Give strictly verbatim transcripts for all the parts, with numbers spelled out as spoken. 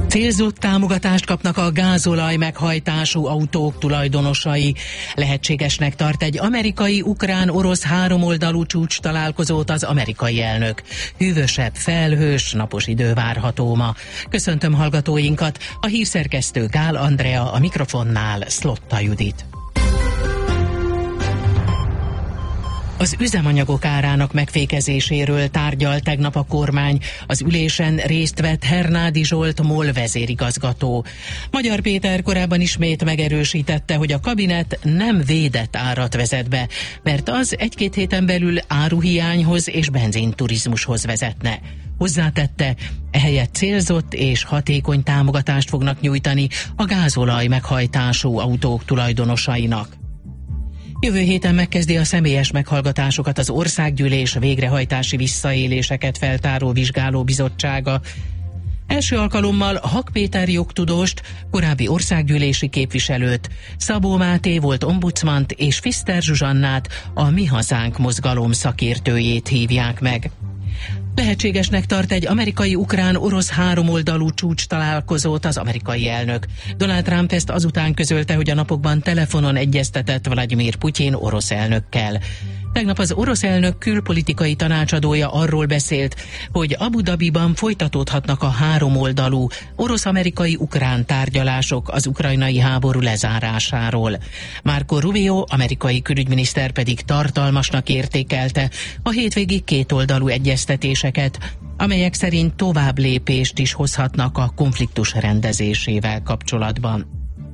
Célzott támogatást kapnak a gázolaj meghajtású autók tulajdonosai. Lehetségesnek tart egy amerikai-ukrán-orosz háromoldalú csúcs találkozót az amerikai elnök. Hűvösebb, felhős, napos idő várható ma. Köszöntöm hallgatóinkat, a hírszerkesztő Gál Andrea, a mikrofonnál Szlotta Judit. Az üzemanyagok árának megfékezéséről tárgyal tegnap a kormány. Az ülésen részt vett Hernádi Zsolt MOL vezérigazgató. Magyar Péter korábban ismét megerősítette, hogy a kabinet nem védett árat vezet be, mert az egy-két héten belül áruhiányhoz és benzinturizmushoz vezetne. Hozzátette, ehelyett célzott és hatékony támogatást fognak nyújtani a gázolaj meghajtású autók tulajdonosainak. Jövő héten megkezdi a személyes meghallgatásokat az Országgyűlés végrehajtási visszaéléseket feltáró vizsgálóbizottsága. Első alkalommal Hak Péter jogtudóst, korábbi országgyűlési képviselőt, Szabó Máté volt ombudsmant és Fiszter Zsuzsannát, a Mi Hazánk mozgalom szakértőjét hívják meg. Lehetségesnek tart egy amerikai-ukrán-orosz háromoldalú csúcs találkozót az amerikai elnök. Donald Trump ezt azután közölte, hogy a napokban telefonon egyeztetett Vladimir Putyin orosz elnökkel. Tegnap az orosz elnök külpolitikai tanácsadója arról beszélt, hogy Abu Dhabiban folytatódhatnak a háromoldalú orosz-amerikai-ukrán tárgyalások az ukrajnai háború lezárásáról. Marco Rubio, amerikai külügyminiszter pedig tartalmasnak értékelte a hétvégi kétoldalú egyeztetéseket, amelyek szerint tovább lépést is hozhatnak a konfliktus rendezésével kapcsolatban.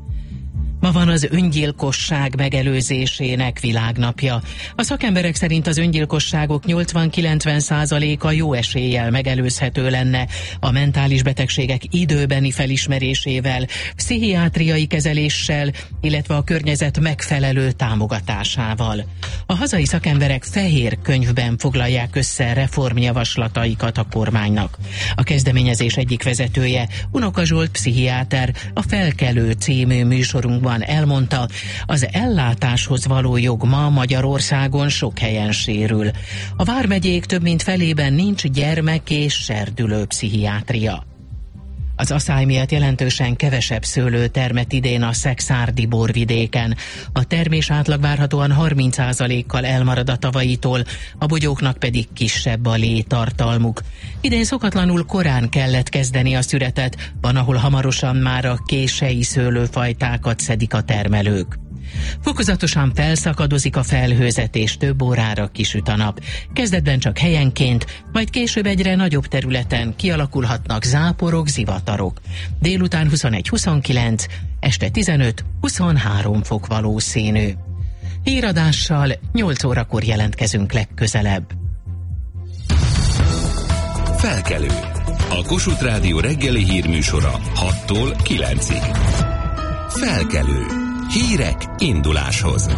Ma van az öngyilkosság megelőzésének világnapja. A szakemberek szerint az öngyilkosságok nyolcvan-kilencven százaléka jó eséllyel megelőzhető lenne a mentális betegségek időbeni felismerésével, pszichiátriai kezeléssel, illetve a környezet megfelelő támogatásával. A hazai szakemberek fehér könyvben foglalják össze reformjavaslataikat a kormánynak. A kezdeményezés egyik vezetője, Unoka Zsolt pszichiáter, a Felkelő című műsorunkban elmondta, az ellátáshoz való jog ma Magyarországon sok helyen sérül. A vármegyék több mint felében nincs gyermek- és serdülő pszichiátria. Az aszály miatt jelentősen kevesebb szőlő termett idén a szekszárdi borvidéken. A termés átlag várhatóan harminc százalékkal elmarad a tavalyitól, a bogyóknak pedig kisebb a létartalmuk. Idén szokatlanul korán kellett kezdeni a szüretet, van, ahol hamarosan már a kései szőlőfajtákat szedik a termelők. Fokozatosan felszakadozik a felhőzet és több órára kisüt a nap. Kezdetben csak helyenként, majd később egyre nagyobb területen kialakulhatnak záporok, zivatarok. Délután huszonegy-huszonkilenc, este tizenöt-huszonhárom fok valószínű. Híradással nyolc órakor jelentkezünk legközelebb. Felkelő. A Kossuth Rádió reggeli hírműsora hattól kilencig. Felkelő. Hírek induláshoz.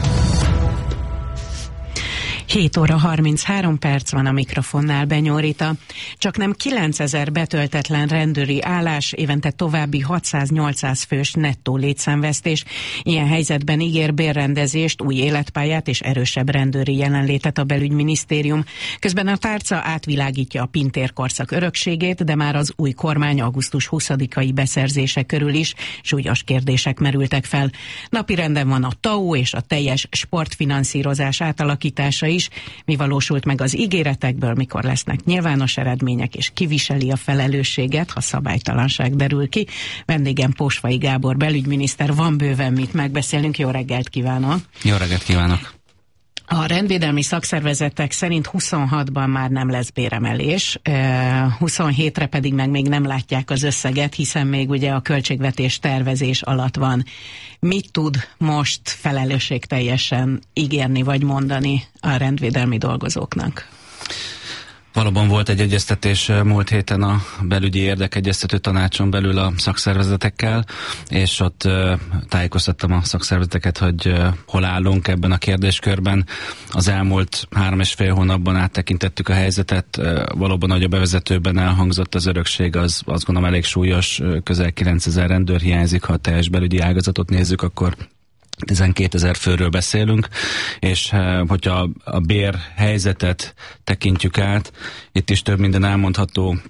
hét óra harminchárom perc van, a mikrofonnál Benyó Rita. Csak nem kilencezer betöltetlen rendőri állás, évente további hatszáz-nyolcszáz fős nettó létszámvesztés. Ilyen helyzetben ígér bérrendezést, új életpályát és erősebb rendőri jelenlétet a belügyminisztérium. Közben a tárca átvilágítja a Pintér korszak örökségét, de már az új kormány augusztus huszadikai beszerzése körül is súlyos kérdések merültek fel. Napirenden van a té á u és a teljes sportfinanszírozás átalakítása is. Mi valósult meg az ígéretekből, mikor lesznek nyilvános eredmények, és kiviseli a felelősséget, ha szabálytalanság derül ki. Vendégem Pósfai Gábor belügyminiszter, van bőven mit megbeszélnünk. Jó reggelt kívánok! Jó reggelt kívánok! A rendvédelmi szakszervezetek szerint huszonhatban már nem lesz béremelés, huszonhétre pedig meg még nem látják az összeget, hiszen még ugye a költségvetés tervezés alatt van. Mit tud most felelősségteljesen ígérni vagy mondani a rendvédelmi dolgozóknak? Valóban volt egy egyeztetés múlt héten a belügyi érdekegyeztető tanácson belül a szakszervezetekkel, és ott tájékoztattam a szakszervezeteket, hogy hol állunk ebben a kérdéskörben. Az elmúlt három és fél hónapban áttekintettük a helyzetet. Valóban, ahogy a bevezetőben elhangzott, az örökség az azt gondolom elég súlyos, közel kilencezer rendőr hiányzik, ha a teljes belügyi ágazatot nézzük, akkor tizenkétezer főről beszélünk, és hogyha a bér helyzetet tekintjük át, itt is több minden elmondható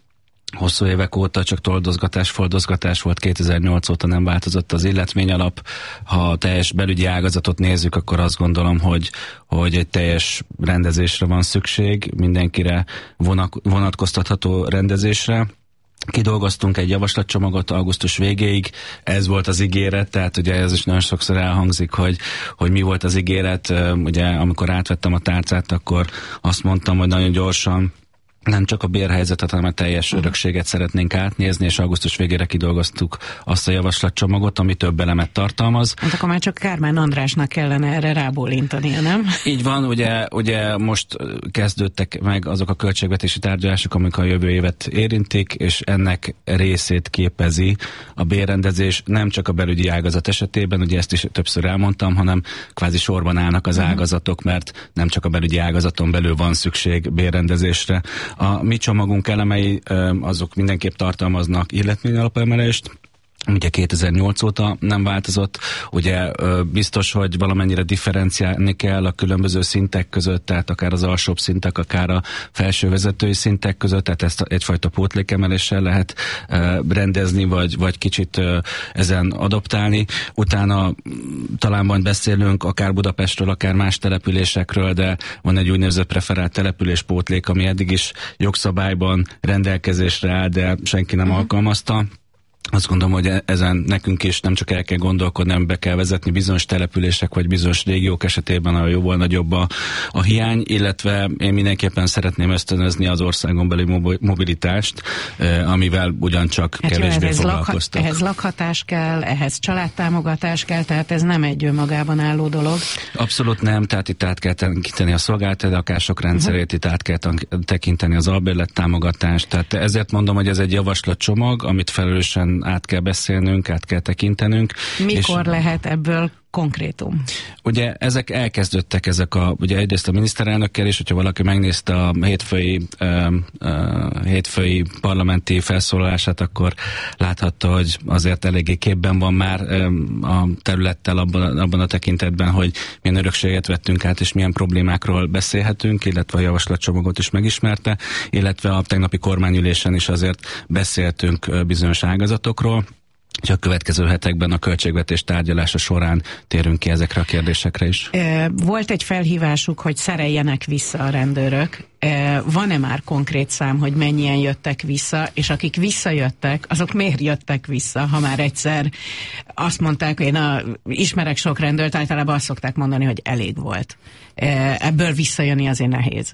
hosszú évek óta csak toldozgatás, foldozgatás volt, kétezer-nyolc óta nem változott az illetményalap. Ha a teljes belügyi ágazatot nézzük, akkor azt gondolom, hogy, hogy egy teljes rendezésre van szükség, mindenkire vonak, vonatkoztatható rendezésre. Kidolgoztunk egy javaslatcsomagot augusztus végéig, ez volt az ígéret, tehát ugye ez is nagyon sokszor elhangzik, hogy, hogy mi volt az ígéret. Ugye amikor átvettem a tárcát, akkor azt mondtam, hogy nagyon gyorsan nem csak a bérhelyzetet, hanem a teljes örökséget szeretnénk átnézni, és augusztus végére kidolgoztuk azt a javaslatcsomagot, ami több elemet tartalmaz. Hát akkor már csak Kármán Andrásnak kellene erre rábólintania, nem? Így van, ugye, ugye most kezdődtek meg azok a költségvetési tárgyalások, amik a jövő évet érintik, és ennek részét képezi a bérrendezés, nem csak a belügyi ágazat esetében, ugye ezt is többször elmondtam, hanem kvázi sorban állnak az uh-huh. ágazatok, mert nem csak a belügyi ágazaton belül van szükség bérrendezésre. A mi csomagunk elemei azok mindenképp tartalmaznak illetményalapemelést, ugye kétezer-nyolc óta nem változott, ugye biztos, hogy valamennyire differenciálni kell a különböző szintek között, tehát akár az alsóbb szintek, akár a felső vezetői szintek között, tehát ezt egyfajta pótlékemeléssel lehet rendezni, vagy, vagy kicsit ezen adaptálni. Utána talán majd beszélünk akár Budapestről, akár más településekről, de van egy úgynevezett preferált településpótlék, ami eddig is jogszabályban rendelkezésre áll, de senki nem uh-huh. alkalmazta. Azt gondolom, hogy ezen nekünk is nem csak el kell gondolkodni, hanem be kell vezetni bizonyos települések vagy bizonyos régiók esetében, ahol jóval nagyobb a, a hiány, illetve én mindenképpen szeretném ösztönözni az országon belüli mobilitást, eh, amivel ugyancsak hát kevésbé jó, ehhez foglalkoztak. Lakha- ehhez lakhatás kell, ehhez családtámogatás kell, tehát ez nem egy önmagában álló dolog. Abszolút nem, tehát itt át kell tekinteni a szolgáltatások rendszerét, uh-huh. itt át kell tekinteni az albérlet támogatást, tehát ezért mondom, hogy ez egy javaslatcsomag, amit felelősen át kell beszélnünk, át kell tekintenünk. Mikor és lehet ebből konkrétum? Ugye ezek elkezdődtek, ezek a, ugye egyrészt a miniszterelnökkel is, hogyha valaki megnézte a hétfői, uh, uh, hétfői parlamenti felszólalását, akkor láthatta, hogy azért eléggé képben van már um, a területtel abban, abban a tekintetben, hogy milyen örökséget vettünk át, és milyen problémákról beszélhetünk, illetve a javaslatcsomagot is megismerte, illetve a tegnapi kormányülésen is azért beszéltünk uh, bizonyos ágazatokról. És a következő hetekben a költségvetés tárgyalása során térünk ki ezekre a kérdésekre is. Volt egy felhívásuk, hogy szereljenek vissza a rendőrök. Van-e már konkrét szám, hogy mennyien jöttek vissza, és akik visszajöttek, azok miért jöttek vissza, ha már egyszer azt mondták, én a, ismerek sok rendőrt, általában azt szokták mondani, hogy elég volt. Ebből visszajönni azért nehéz.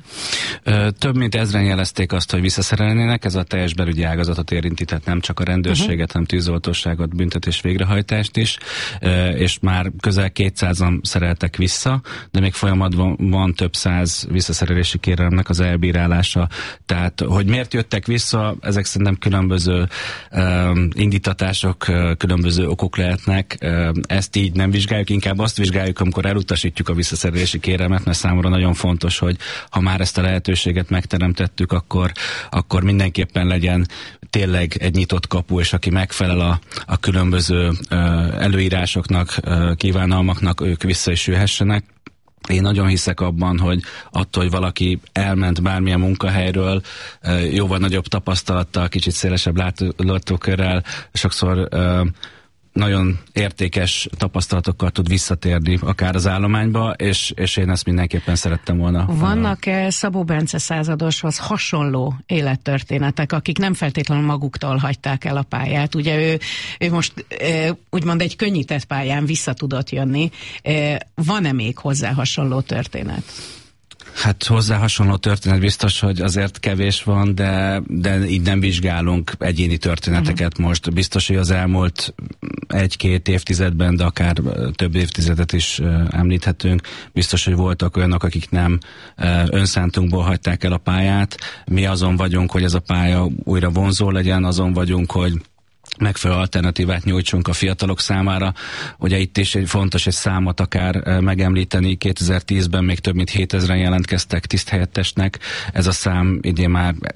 Több mint ezren jelezték azt, hogy visszaszerelnének, ez a teljes belügyi ágazatot érinti, tehát nem csak a rendőrséget, uh-huh. hanem tűzoltóságot, büntetés végrehajtást is, és már közel kétszázan szereltek vissza, de még folyamatban van több száz visszaszerelési kérelemnek az elbírálása. Tehát, hogy miért jöttek vissza, ezek szerintem különböző um, indítatások, különböző okok lehetnek. Um, ezt így nem vizsgáljuk, inkább azt vizsgáljuk, amikor elutasítjuk a visszaszerelési kérelmet, mert számomra nagyon fontos, hogy ha már ezt a lehetőséget megteremtettük, akkor, akkor mindenképpen legyen tényleg egy nyitott kapu, és aki megfelel a, a különböző uh, előírásoknak, uh, kívánalmaknak, ők vissza is jöhessenek. Én nagyon hiszek abban, hogy attól, hogy valaki elment bármilyen munkahelyről, jóval nagyobb tapasztalattal, kicsit szélesebb látókörrel, sokszor nagyon értékes tapasztalatokkal tud visszatérni akár az állományba, és, és én ezt mindenképpen szerettem volna. Vannak-e Szabó Bence századoshoz hasonló élettörténetek, akik nem feltétlenül maguktól hagyták el a pályát? Ugye ő, ő most úgymond egy könnyített pályán vissza tudott jönni. Van-e még hozzá hasonló történet? Hát hozzá hasonló történet biztos, hogy azért kevés van, de, de így nem vizsgálunk egyéni történeteket uh-huh. most. Biztos, hogy az elmúlt egy-két évtizedben, de akár több évtizedet is uh, említhetünk. Biztos, hogy voltak olyanok, akik nem uh, önszántunkból hagyták el a pályát. Mi azon vagyunk, hogy ez a pálya újra vonzó legyen, azon vagyunk, hogy megfelelő alternatívát nyújtsunk a fiatalok számára. Ugye itt is egy fontos egy számot akár megemlíteni, kétezer-tízben még több mint hétezren jelentkeztek tiszthelyettesnek. Ez a szám idén már csak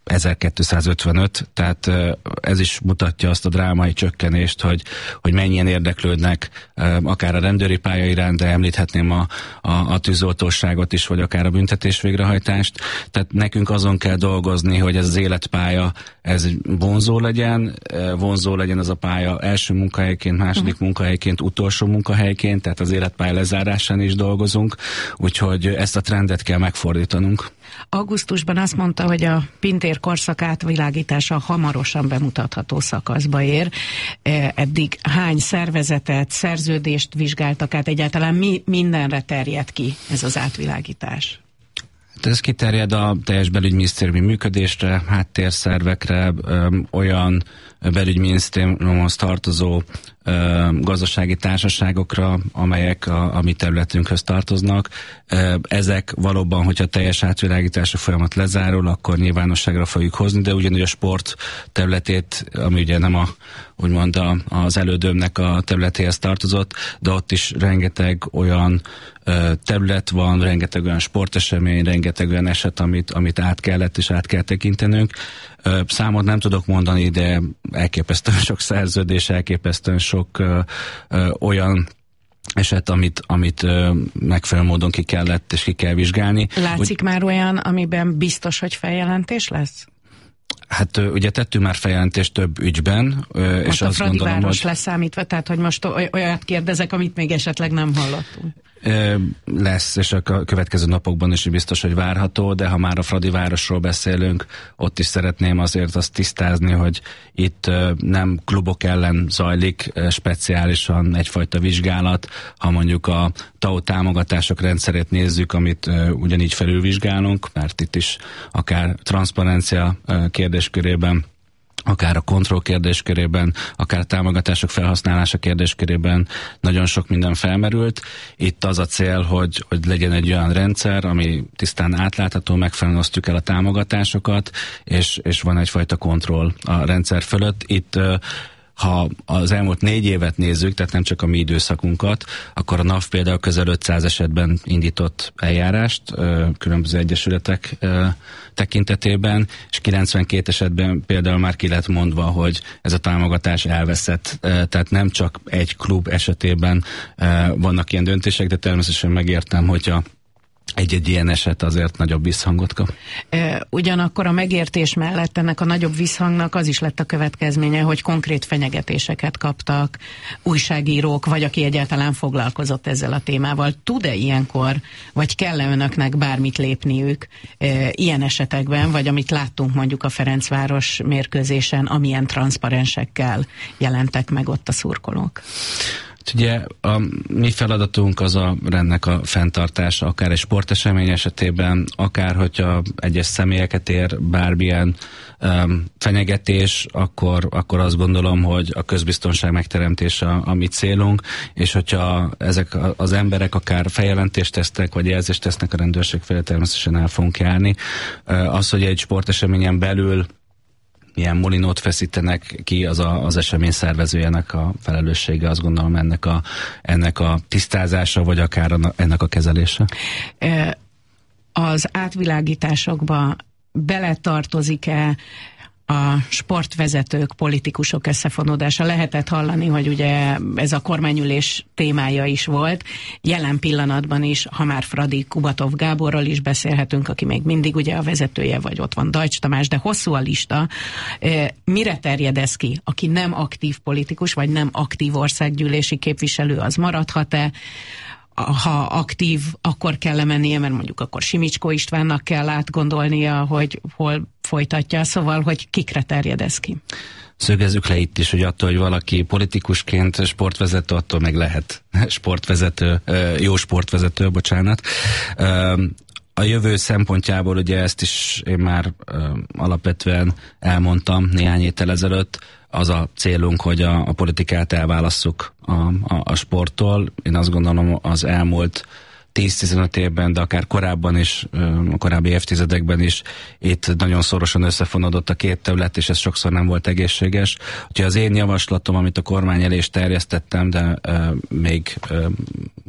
ezerkétszázötvenöt, tehát ez is mutatja azt a drámai csökkenést, hogy, hogy mennyien érdeklődnek akár a rendőri pálya iránt, de említhetném a, a, a tűzoltóságot is, vagy akár a büntetés végrehajtást. Tehát nekünk azon kell dolgozni, hogy ez az életpálya, ez vonzó legyen, vonzó legyen az a pálya első munkahelyként, második uh-huh. munkahelyként, utolsó munkahelyként, tehát az életpálya lezárásán is dolgozunk, úgyhogy ezt a trendet kell megfordítanunk. Augusztusban azt mondta, hogy a Pintér korszak átvilágítása hamarosan bemutatható szakaszba ér. Eddig hány szervezetet, szerződést vizsgáltak át, egyáltalán mi mindenre terjed ki ez az átvilágítás? Ez kiterjed a teljes belügyminisztériumi működésre, háttérszervekre, olyan belügyminisztériumhoz tartozó ö, gazdasági társaságokra, amelyek a, a mi területünkhöz tartoznak. Ezek valóban, hogyha teljes átvilágítási folyamat lezárul, akkor nyilvánosságra fogjuk hozni, de ugyanúgy a sport területét, ami ugye nem a, úgymond a, az elődömnek a területéhez tartozott, de ott is rengeteg olyan ö, terület van, rengeteg olyan sportesemény, rengeteg olyan eset, amit, amit át kellett és át kell tekintenünk. Ö, számot nem tudok mondani, de elképesztően sok szerződés, elképesztően sok ö, ö, olyan eset, amit, amit ö, megfelelő módon ki kellett és ki kell vizsgálni. Látszik Úgy, már olyan, amiben biztos, hogy feljelentés lesz? Hát ugye tettünk már feljelentést több ügyben. Most és a azt Fradi gondolom, város hogy leszámítva, tehát hogy most olyat kérdezek, amit még esetleg nem hallottunk. Lesz, és a következő napokban is biztos, hogy várható, de ha már a Fradi városról beszélünk, ott is szeretném azért azt tisztázni, hogy itt nem klubok ellen zajlik speciálisan egyfajta vizsgálat, ha mondjuk a té á o támogatások rendszerét nézzük, amit ugyanígy felülvizsgálunk, mert itt is akár transzparencia kérdéskörében, akár a kontroll kérdéskörében, akár a támogatások felhasználása kérdéskörében nagyon sok minden felmerült. Itt az a cél, hogy, hogy legyen egy olyan rendszer, ami tisztán átlátható, megfelelően osztjuk el a támogatásokat, és, és van egyfajta kontroll a rendszer fölött. Itt ha az elmúlt négy évet nézzük, tehát nem csak a mi időszakunkat, akkor a NAV például közel ötszáz esetben indított eljárást különböző egyesületek tekintetében, és kilencvenkét esetben például már ki lett mondva, hogy ez a támogatás elveszett. Tehát nem csak egy klub esetében vannak ilyen döntések, de természetesen megértem, hogyha egy-egy ilyen eset azért nagyobb visszhangot kap. Ugyanakkor a megértés mellett ennek a nagyobb visszhangnak az is lett a következménye, hogy konkrét fenyegetéseket kaptak újságírók, vagy aki egyáltalán foglalkozott ezzel a témával. Tud-e ilyenkor, vagy kell-e önöknek bármit lépniük ilyen esetekben, vagy amit láttunk mondjuk a Ferencváros mérkőzésen, amilyen transzparensekkel jelentek meg ott a szurkolók? Ugye a mi feladatunk az a rendnek a fenntartása, akár egy sportesemény esetében, akár hogyha egyes személyeket ér bármilyen um, fenyegetés, akkor, akkor azt gondolom, hogy a közbiztonság megteremtése a, a mi célunk, és hogyha ezek az emberek akár feljelentést tesznek, vagy jelzést tesznek a rendőrség felé, természetesen el fogunk járni. Az, hogy egy sporteseményen belül milyen molinót feszítenek ki, az a, az esemény szervezőjének a felelőssége, azt gondolom ennek a, ennek a tisztázása, vagy akár ennek a kezelése. Az átvilágításokba beletartozik-e a sportvezetők, politikusok összefonódása? Lehetett hallani, hogy ugye ez a kormányülés témája is volt. Jelen pillanatban is, ha már Fradi, Kubatov Gáborról is beszélhetünk, aki még mindig ugye a vezetője, vagy ott van Dajcs Tamás, de hosszú a lista. Mire terjed ez ki? Aki nem aktív politikus, vagy nem aktív országgyűlési képviselő, az maradhat-e? Ha aktív, akkor kell mennie, mert mondjuk akkor Simicskó Istvánnak kell átgondolnia, hogy hol folytatja, szóval, hogy kikre terjed ez ki? Szögezzük le itt is, hogy attól, hogy valaki politikusként sportvezető, attól meg lehet sportvezető, jó sportvezető, bocsánat. A jövő szempontjából ugye ezt is én már alapvetően elmondtam néhány héttel ezelőtt, az a célunk, hogy a, a politikát elválasszuk a, a, a sporttól. Én azt gondolom, az elmúlt tíz-tizenöt évben, de akár korábban is, a korábbi évtizedekben is itt nagyon szorosan összefonódott a két terület, és ez sokszor nem volt egészséges. Úgyhogy az én javaslatom, amit a kormány elé is terjesztettem, de uh, még uh,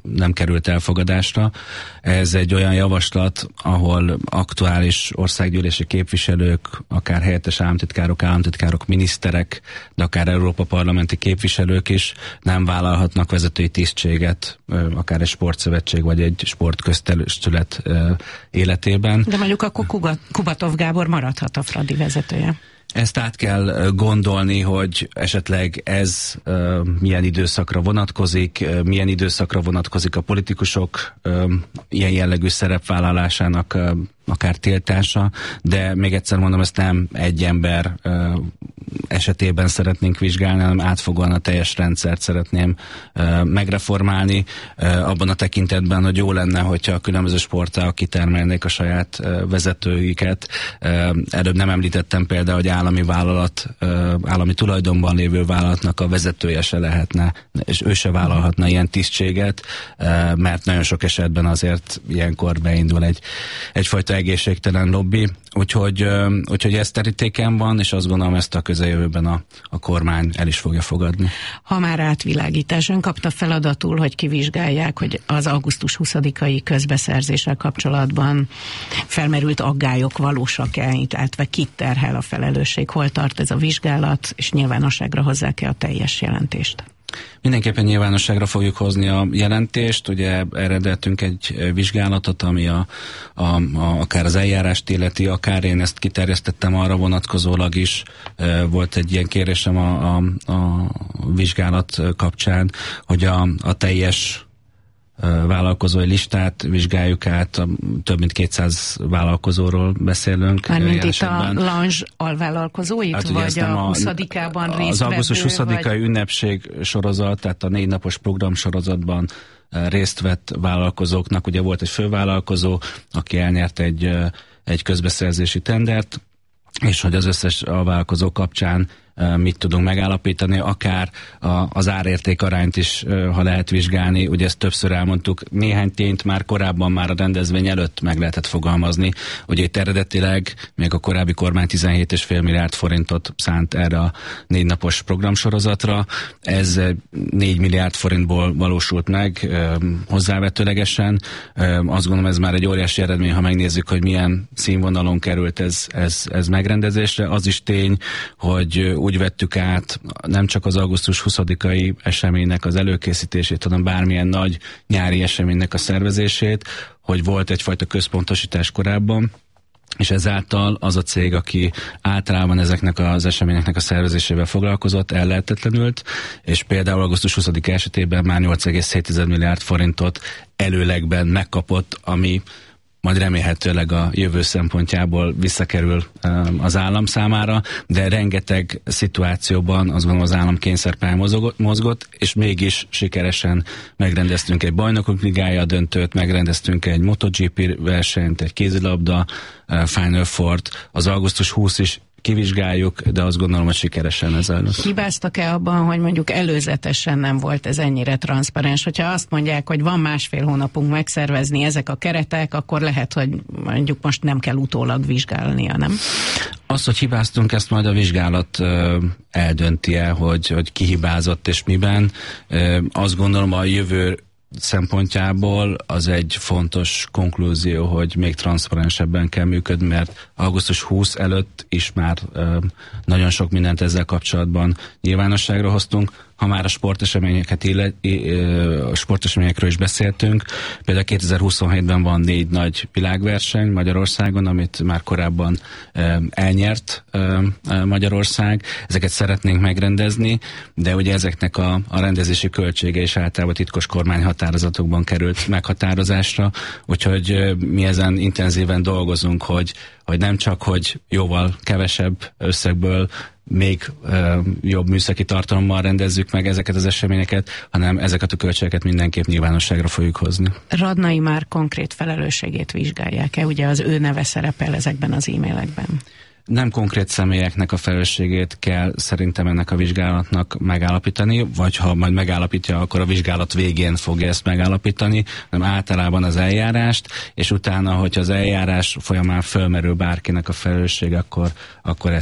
nem került elfogadásra. Ez egy olyan javaslat, ahol aktuális országgyűlési képviselők, akár helyettes államtitkárok, államtitkárok, miniszterek, de akár Európa parlamenti képviselők is nem vállalhatnak vezetői tisztséget, akár egy sportszövetség vagy egy sportköztestület életében. De mondjuk akkor Kubatov Gábor maradhat a Fradi vezetője. Ezt át kell gondolni, hogy esetleg ez uh, milyen időszakra vonatkozik, uh, milyen időszakra vonatkozik a politikusok uh, ilyen jellegű szerepvállalásának uh, akár tiltása, de még egyszer mondom, ezt nem egy ember uh, esetében szeretnénk vizsgálni, hanem átfogóan a teljes rendszert szeretném uh, megreformálni, uh, abban a tekintetben, hogy jó lenne, hogyha a különböző sportágak kitermelnék a saját uh, vezetőiket. Uh, előbb nem említettem például, hogy állami vállalat, uh, állami tulajdonban lévő vállalatnak a vezetője se lehetne, és ő se vállalhatna ilyen tisztséget, uh, mert nagyon sok esetben azért ilyenkor beindul egy, egyfajta egészségtelen lobby, úgyhogy, úgyhogy ez terítéken van, és azt gondolom, ezt a közeljövőben a, a kormány el is fogja fogadni. Ha már átvilágítás, ön kapta feladatul, hogy kivizsgálják, hogy az augusztus huszadikai közbeszerzéssel kapcsolatban felmerült aggályok valósak-e, illetve kit terhel a felelősség, hol tart ez a vizsgálat, és nyilvánosságra hozzák-e a teljes jelentést? Mindenképpen nyilvánosságra fogjuk hozni a jelentést, ugye eredetünk egy vizsgálatot, ami a, a, a, akár az eljárást illeti, akár én ezt kiterjesztettem arra vonatkozólag is, volt egy ilyen kérésem a, a, a vizsgálat kapcsán, hogy a, a teljes vállalkozói listát vizsgáljuk át, a több mint kétszáz vállalkozóról beszélünk. Mármint itt a Lange alvállalkozóit, hát, vagy a huszadikában résztvevő? Az augusztus huszadikai vagy... ünnepség sorozat, tehát a négy napos program sorozatban részt vett vállalkozóknak, ugye volt egy fővállalkozó, aki elnyert egy, egy közbeszerzési tendert, és hogy az összes alvállalkozó kapcsán mit tudunk megállapítani, akár a, az árérték arányt is, ha lehet vizsgálni, ugye ezt többször elmondtuk, néhány tényt már korábban, már a rendezvény előtt meg lehetett fogalmazni, ugye itt eredetileg még a korábbi kormány tizenhét egész öt milliárd forintot szánt erre a négy napos programsorozatra, ez négy milliárd forintból valósult meg hozzávetőlegesen, azt gondolom, ez már egy óriási eredmény, ha megnézzük, hogy milyen színvonalon került ez, ez, ez megrendezésre, az is tény, hogy úgy vettük át nem csak az augusztus huszadikai eseménynek az előkészítését, hanem bármilyen nagy nyári eseménynek a szervezését, hogy volt egyfajta központosítás korábban, és ezáltal az a cég, aki általában ezeknek az eseményeknek a szervezésével foglalkozott, ellehetetlenült, és például augusztus huszadika esetében már nyolc egész hét milliárd forintot előlegben megkapott, ami majd remélhetőleg a jövő szempontjából visszakerül az állam számára, de rengeteg szituációban azt gondolom az állam kényszerpályán mozgott, és mégis sikeresen megrendeztünk egy bajnokok ligája döntőt, megrendeztünk egy MotoGP versenyt, egy kézilabda Final Four-t, az augusztus huszadika is kivizsgáljuk, de azt gondolom, hogy sikeresen ez előtt. Hibáztak-e abban, hogy mondjuk előzetesen nem volt ez ennyire transzparens? Hogyha azt mondják, hogy van másfél hónapunk megszervezni ezek a keretek, akkor lehet, hogy mondjuk most nem kell utólag vizsgálnia, nem? Azt, hogy hibáztunk, ezt majd a vizsgálat ö, eldönti el, hogy, hogy ki hibázott és miben. Ö, azt gondolom, a jövő szempontjából az egy fontos konklúzió, hogy még transzparensebben kell működni, mert augusztus huszadika előtt is már ö, nagyon sok mindent ezzel kapcsolatban nyilvánosságra hoztunk. Ha már a sporteseményeket illet, a sporteseményekről is beszéltünk, például kétezer-huszonhétben van négy nagy világverseny Magyarországon, amit már korábban elnyert Magyarország. Ezeket szeretnénk megrendezni, de ugye ezeknek a, a rendezési költsége is általában titkos kormányhatározatokban került meghatározásra, úgyhogy mi ezen intenzíven dolgozunk, hogy, hogy nem csak, hogy jóval kevesebb összegből még uh, jobb műszaki tartalommal rendezzük meg ezeket az eseményeket, hanem ezeket a költségeket mindenképp nyilvánosságra fogjuk hozni. Radnai már konkrét felelősségét vizsgálják-e? Ugye az ő neve szerepel ezekben az e-mailekben. Nem konkrét személyeknek a felelősségét kell szerintem ennek a vizsgálatnak megállapítani, vagy ha majd megállapítja, akkor a vizsgálat végén fogja ezt megállapítani, hanem általában az eljárást, és utána, hogyha az eljárás folyamán fölmerül bárkinek a felelősség, akkor, akkor ezt is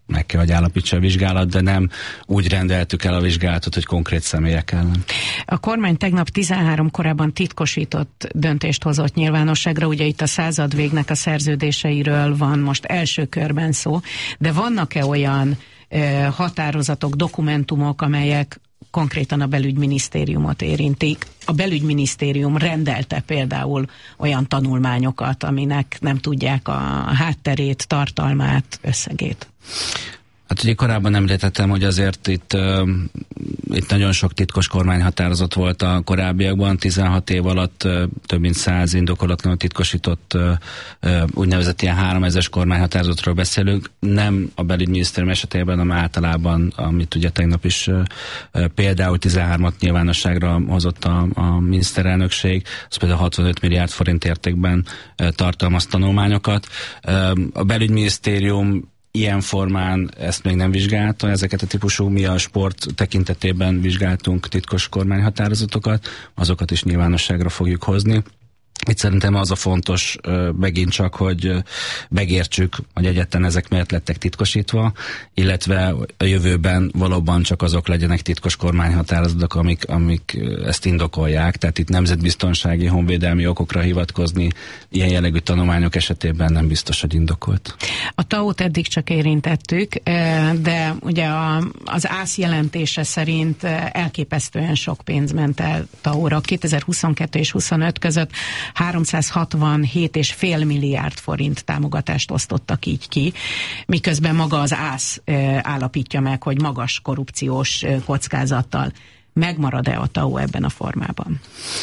meg kell, hogy állapítsa a vizsgálat, de nem úgy rendeltük el a vizsgálatot, hogy konkrét személyek ellen. A kormány tegnap tizenhárom korábban titkosított döntést hozott nyilvánosságra, ugye itt a századvégnek a szerződéseiről van most első körben szó, de vannak-e olyan e, határozatok, dokumentumok, amelyek konkrétan a belügyminisztériumot érintik? A belügyminisztérium rendelte például olyan tanulmányokat, aminek nem tudják a hátterét, tartalmát, összegét? Hát ugye korábban említettem, hogy azért itt, uh, itt nagyon sok titkos kormányhatározat volt a korábbiakban, tizenhat év alatt uh, több mint száz indokolatlanul titkosított uh, uh, úgynevezett ilyen háromezres kormányhatározatról beszélünk. Nem a belügyminisztérium esetében, hanem általában, amit ugye tegnap is uh, uh, például tizenhármat nyilvánosságra hozott a, a miniszterelnökség, az például hatvanöt milliárd forint értékben uh, tartalmaz tanulmányokat. Uh, a belügyminisztérium ilyen formán ezt még nem vizsgálta, ezeket a típusú, mi a sport tekintetében vizsgáltunk titkos kormányhatározatokat, azokat is nyilvánosságra fogjuk hozni. Itt szerintem az a fontos megint csak, hogy megértsük, hogy egyáltalán ezek miért lettek titkosítva, illetve a jövőben valóban csak azok legyenek titkos kormányhatározatok, amik, amik ezt indokolják. Tehát itt nemzetbiztonsági, honvédelmi okokra hivatkozni ilyen jellegű tanulmányok esetében nem biztos, hogy indokolt. A té á o-t eddig csak érintettük, de ugye a, az ÁSZ jelentése szerint elképesztően sok pénz ment el té á o-ra. kétezer-huszonkettő és huszonöt között háromszázhatvanhét egész öt milliárd forint támogatást osztottak így ki, miközben maga az ÁSZ állapítja meg, hogy magas korrupciós kockázattal. Megmarad-e a té á o ebben a formában?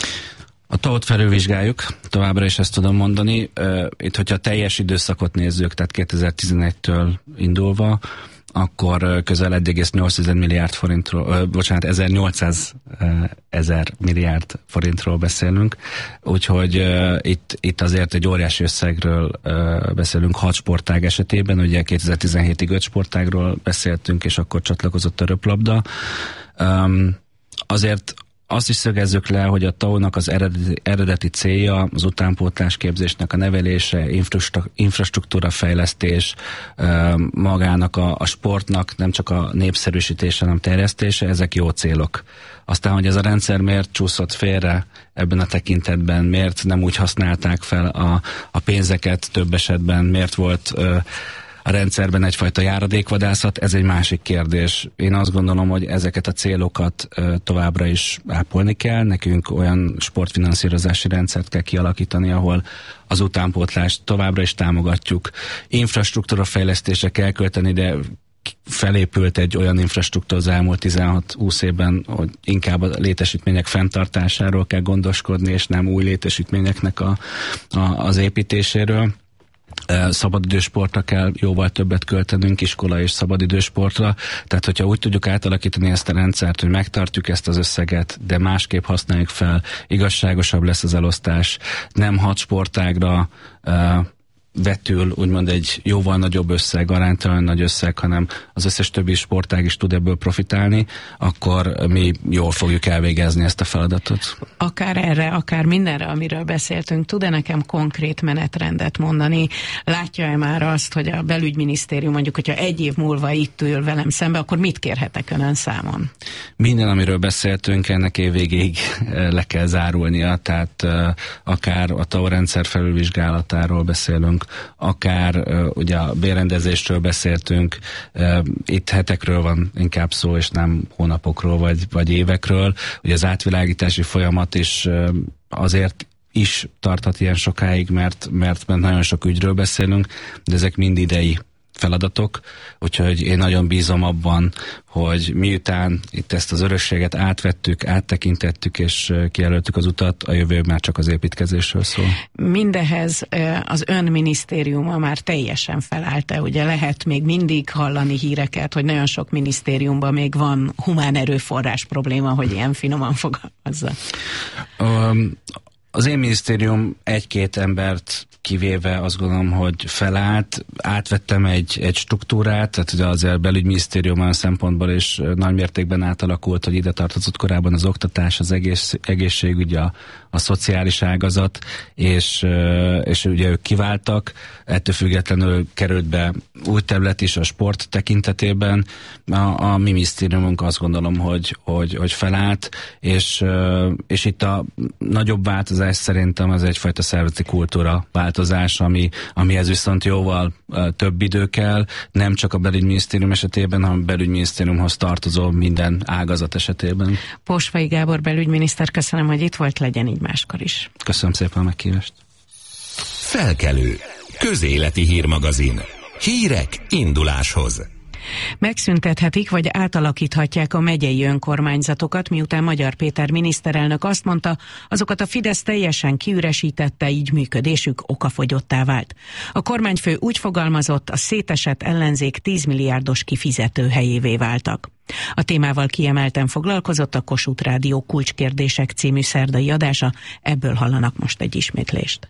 A té á o-t felülvizsgáljuk, továbbra is ezt tudom mondani. Itt, hogyha a teljes időszakot nézzük, tehát kétezer-tizenegytől indulva, akkor közel egy egész nyolc milliárd forintról, bocsánat, ezernyolcszáz ezer milliárd forintról beszélünk, úgyhogy uh, itt, itt azért egy óriási összegről uh, beszélünk hat sportág esetében, ugye kétezer-tizenhétig öt sportágról beszéltünk, és akkor csatlakozott a röplabda. Um, azért azt is szögezzük le, hogy a té á o-nak az eredeti, eredeti célja az utánpótlás képzésnek a nevelése, infrastruktúra fejlesztés, magának a, a sportnak nem csak a népszerűsítése, hanem terjesztése, ezek jó célok. Aztán, hogy ez a rendszer miért csúszott félre ebben a tekintetben, miért nem úgy használták fel a, a pénzeket több esetben, miért volt a rendszerben egyfajta járadékvadászat, ez egy másik kérdés. Én azt gondolom, hogy ezeket a célokat ö, továbbra is ápolni kell. Nekünk olyan sportfinanszírozási rendszert kell kialakítani, ahol az utánpótlást továbbra is támogatjuk. Infrastruktúra fejlesztésre kell költeni, de felépült egy olyan infrastruktúra az elmúlt tizenhat-húsz évben, hogy inkább a létesítmények fenntartásáról kell gondoskodni, és nem új létesítményeknek a, a, az építéséről. Szabadidősportra kell jóval többet költenünk, iskola és szabadidősportra. Tehát, hogyha úgy tudjuk átalakítani ezt a rendszert, hogy megtartjuk ezt az összeget, de másképp használjuk fel, igazságosabb lesz az elosztás, nem hat sportágra uh, vetül úgymond egy jóval nagyobb összeg, aránytalan nagy összeg, hanem az összes többi sportág is tud ebből profitálni, akkor mi jól fogjuk elvégezni ezt a feladatot. Akár erre, akár mindenre, amiről beszéltünk, tud-e nekem konkrét menetrendet mondani? Látja-e már azt, hogy a belügyminisztérium mondjuk, hogyha egy év múlva itt ül velem szembe, akkor mit kérhetek önön számon? Minden, amiről beszéltünk, ennek év végéig le kell zárulnia, tehát akár a té á o rendszer felülvizsgálatáról beszélünk, akár uh, ugye a bérrendezésről beszéltünk, uh, itt hetekről van inkább szó, és nem hónapokról vagy, vagy évekről. Ugye az átvilágítási folyamat is uh, azért is tarthat ilyen sokáig, mert, mert, mert nagyon sok ügyről beszélünk, de ezek mind idei feladatok, úgyhogy én nagyon bízom abban, hogy miután itt ezt az örökséget átvettük, áttekintettük és kijelöltük az utat, a jövő már csak az építkezésről szól. Mindehez az ön minisztériuma már teljesen felállt-e? Ugye lehet még mindig hallani híreket, hogy nagyon sok minisztériumban még van humán erőforrás probléma, hogy ilyen finoman fogalmazza. Um, az én minisztérium egy-két embert kivéve azt gondolom, hogy felállt, átvettem egy, egy struktúrát, tehát ugye azért a belügyminisztérium olyan szempontból is nagymértékben átalakult, hogy ide tartozott korábban az oktatás, az egész, egészségügy, a, a szociális ágazat, és, és ugye ők kiváltak, ettől függetlenül került be új terület is a sport tekintetében. A, a mi minisztériumunk azt gondolom, hogy, hogy, hogy felállt, és, és itt a nagyobb változás szerintem az egyfajta szervezeti kultúra változás, ami, amihez viszont jóval több idő kell, nem csak a belügyminisztérium esetében, hanem a belügyminisztériumhoz tartozó minden ágazat esetében. Posvai Gábor belügyminiszter, köszönöm, hogy itt volt, legyen így máskor is. Köszönöm szépen a meghívást. Felkelő. Közéleti hírmagazin. Hírek induláshoz. Megszüntethetik vagy átalakíthatják a megyei önkormányzatokat, miután Magyar Péter miniszterelnök azt mondta, azokat a Fidesz teljesen kiüresítette, így működésük okafogyottá vált. A kormányfő úgy fogalmazott, a szétesett ellenzék tíz milliárdos kifizetőhelyévé váltak. A témával kiemelten foglalkozott a Kossuth Rádió Kulcskérdések című szerdai adása, ebből hallanak most egy ismétlést.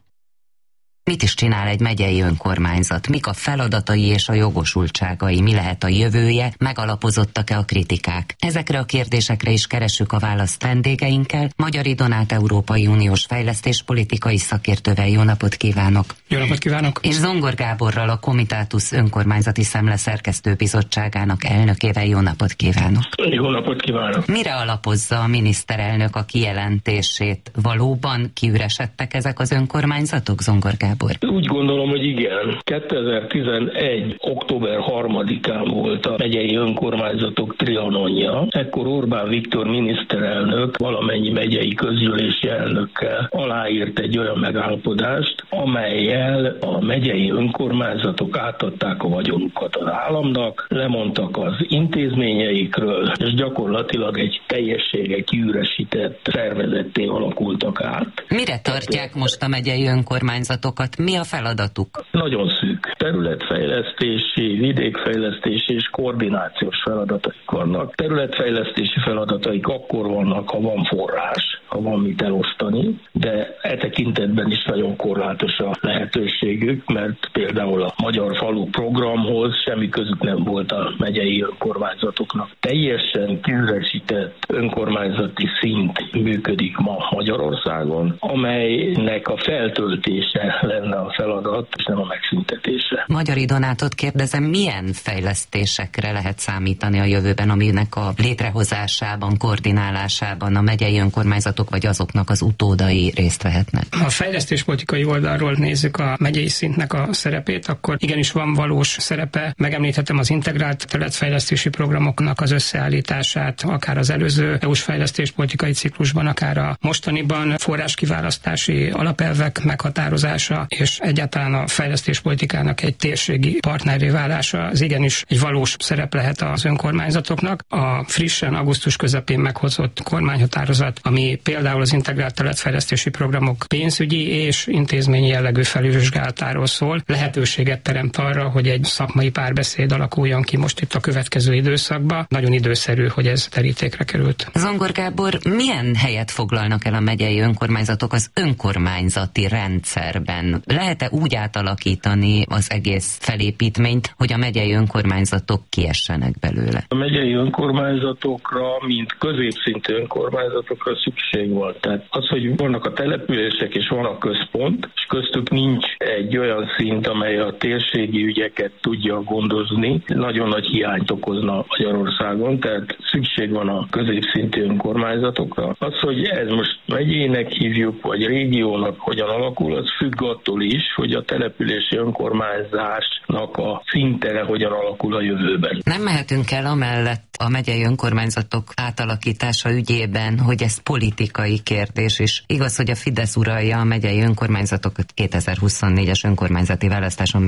Mit is csinál egy megyei önkormányzat? Mik a feladatai és a jogosultságai? Mi lehet a jövője? Megalapozottak-e a kritikák? Ezekre a kérdésekre is keressük a választ vendégeinkkel. Magyari Donát Európai Uniós fejlesztéspolitikai szakértővel. Jó napot kívánok! Jó napot kívánok! És Zongor Gáborral, a Komitátus önkormányzati szemle szerkesztőbizottságának elnökével. Jó napot kívánok! Jó napot kívánok! Mire alapozza a miniszterelnök a kijelentését? Valóban kiüresedtek ezek az önkormányzatok, Zongor Gábor? Úgy gondolom, hogy igen. kétezer-tizenegy. október harmadikán volt a megyei önkormányzatok trianonja. Ekkor Orbán Viktor miniszterelnök valamennyi megyei közgyűlési elnökkel aláírt egy olyan megállapodást, amellyel a megyei önkormányzatok átadták a vagyonukat az államnak, lemondtak az intézményeikről, és gyakorlatilag egy teljessége kiüresített szervezetté alakultak át. Mire tartják most a megyei önkormányzatokat? Mi a feladatuk? Nagyon szűk. Területfejlesztési, vidékfejlesztési és koordinációs feladataik vannak. Területfejlesztési feladataik akkor vannak, ha van forrás, ha van mit elosztani, de e tekintetben is nagyon korlátos a lehetőségük, mert például a Magyar Falu programhoz semmi közük nem volt a megyei önkormányzatoknak. Teljesen kiüresített önkormányzati szint működik ma Magyarországon, amelynek a feltöltése lenne a feladat, és nem a megszüntetése. Magyari Donátot kérdezem, milyen fejlesztésekre lehet számítani a jövőben, aminek a létrehozásában, koordinálásában a megyei önkormányzatok vagy azoknak az utódai részt vehetnek? Ha a fejlesztéspolitikai oldalról nézzük a megyei szintnek a szerepét, akkor igenis van valós szerepe. Megemlíthetem az integrált területfejlesztési programoknak az összeállítását, akár az előző é u-s fejlesztéspolitikai ciklusban, akár a mostaniban forráskiválasztási alapelvek meghatározása, és egyáltalán a fejlesztéspolitikának egy térségi partnerré válása, az igenis egy valós szerep lehet az önkormányzatoknak. A frissen augusztus közepén meghozott kormányhatározat, ami például az integrált területfejlesztési programok pénzügyi és intézményi jellegű felülvizsgálatáról szól, lehetőséget teremt arra, hogy egy szakmai párbeszéd alakuljon ki most itt a következő időszakban. Nagyon időszerű, hogy ez terítékre került. Zongor Gábor, milyen helyet foglalnak el a megyei önkormányzatok az önkormányzati rendszerben? Lehet-e úgy átalakítani az egész felépítményt, hogy a megyei önkormányzatok kiessenek belőle? A megyei önkormányzatokra, mint középszintű önkormányzatokra szükség van. Tehát az, hogy vannak a települések és van a központ, és köztük nincs egy olyan szint, amely a térségi ügyeket tudja gondozni, nagyon nagy hiányt okozna Magyarországon, tehát szükség van a középszintű önkormányzatokra. Az, hogy ez most megyének hívjuk, vagy régiónak hogyan alakul, az függ attól is, hogy a települési önkormányzásnak a szintere hogyan alakul a jövőben. Nem mehetünk el amellett a megyei önkormányzatok átalakítása ügyében, hogy ez politikai kérdés is. Igaz, hogy a Fidesz uralja a megyei önkormányzatokat kétezer-huszonnégyes önkormányzati választáson